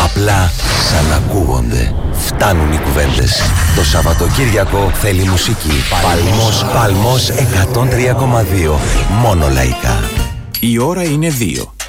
απλά σαν ακούγονται. Φτάνουν οι κουβέντες. Το Σαββατοκύριακο θέλει μουσική. Παλμός 103,2. Μόνο λαϊκά. Η ώρα είναι 2.